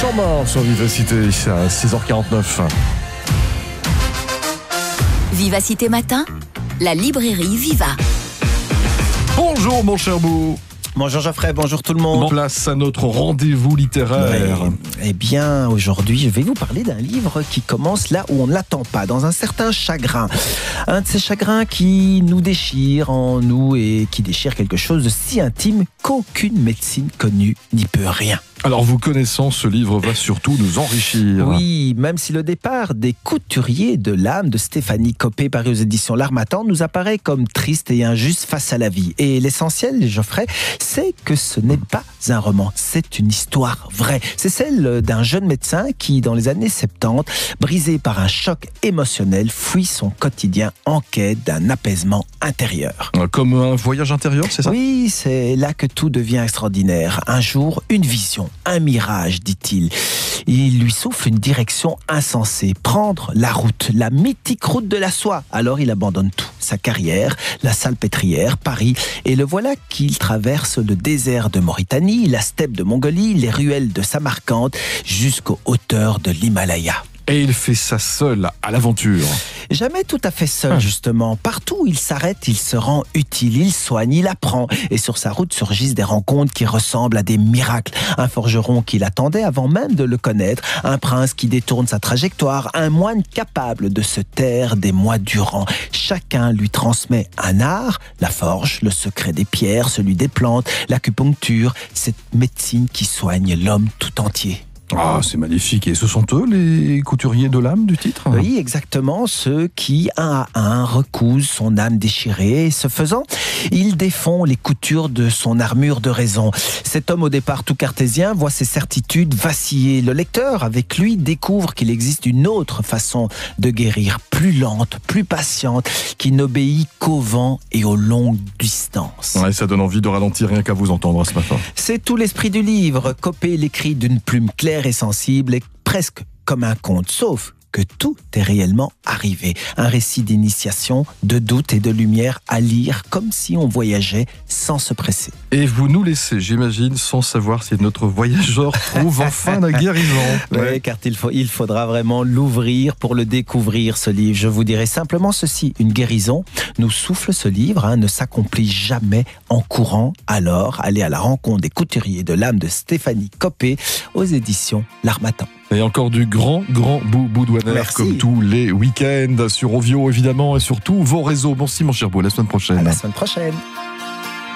Sans mort sur Vivacité à 6h49. Vivacité Matin, la librairie Viva. Bonjour mon cher Bou. Bonjour Geoffrey, bonjour tout le monde. Place à notre rendez-vous littéraire. Eh bien, aujourd'hui, je vais vous parler d'un livre qui commence là où on ne l'attend pas, dans un certain chagrin. Un de ces chagrins qui nous déchire en nous et qui déchire quelque chose de si intime qu'aucune médecine connue n'y peut rien. Alors, vous connaissant, ce livre va surtout nous enrichir. Oui, même si le départ des couturiers de l'âme de Stéphanie Coppée, paru aux éditions L'Harmattan, nous apparaît comme triste et injuste face à la vie. Et l'essentiel, Geoffrey, c'est que ce n'est pas un roman, c'est une histoire vraie. C'est celle d'un jeune médecin qui, dans les années 70, brisé par un choc émotionnel, fuit son quotidien en quête d'un apaisement intérieur. Comme un voyage intérieur, c'est ça ? Oui, c'est là que tout devient extraordinaire. Un jour, une vision. Un mirage, dit-il. Il lui souffle une direction insensée. Prendre la route, la mythique route de la soie. Alors il abandonne tout. Sa carrière, la Salpêtrière, Paris. Et le voilà qu'il traverse le désert de Mauritanie, la steppe de Mongolie, les ruelles de Samarcande, jusqu'aux hauteurs de l'Himalaya. Et il fait ça seul, à l'aventure. Jamais tout à fait seul, justement. Partout où il s'arrête, il se rend utile, il soigne, il apprend. Et sur sa route surgissent des rencontres qui ressemblent à des miracles. Un forgeron qui l'attendait avant même de le connaître, un prince qui détourne sa trajectoire, un moine capable de se taire des mois durant. Chacun lui transmet un art, la forge, le secret des pierres, celui des plantes, l'acupuncture, cette médecine qui soigne l'homme tout entier. Ah, c'est magnifique. Et ce sont eux, les couturiers de l'âme du titre ? Oui, exactement. Ceux qui, un à un, recousent son âme déchirée. Et ce faisant, ils défont les coutures de son armure de raison. Cet homme, au départ tout cartésien, voit ses certitudes vaciller. Le lecteur, avec lui, découvre qu'il existe une autre façon de guérir, plus lente, plus patiente, qui n'obéit qu'au vent et aux longues distances. Ouais, ça donne envie de ralentir rien qu'à vous entendre ce matin. C'est tout l'esprit du livre. Coppée l'écrit d'une plume claire et sensible, et presque comme un conte, sauf que tout est réellement arrivé. Un récit d'initiation, de doute et de lumière à lire comme si on voyageait sans se presser. Et vous nous laissez, j'imagine, sans savoir si notre voyageur trouve enfin la guérison. Oui, car il faudra vraiment l'ouvrir pour le découvrir, ce livre. Je vous dirai simplement ceci, une guérison nous souffle ce livre, ne s'accomplit jamais en courant. Alors, allez à la rencontre des couturiers de l'âme de Stéphanie Coppée aux éditions L'Harmattan. Et encore du grand Bou Douaner, comme tous les week-ends sur Ovio évidemment, et surtout vos réseaux. Merci mon cher Bou, à la semaine prochaine. À la semaine prochaine.